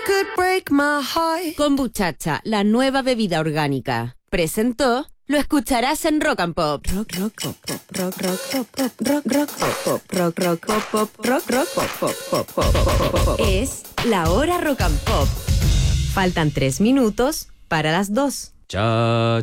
could break my heart. Kombuchacha, la nueva bebida orgánica. Presentó, lo escucharás en Rock and Pop. Rock, rock, pop, pop, rock, rock, pop, pop, rock, rock, pop, pop, rock, rock, pop, pop, rock, rock, pop, pop, pop, pop, pop, pop. Es la hora Rock and Pop. Faltan 3 minutos para las 2. Cha,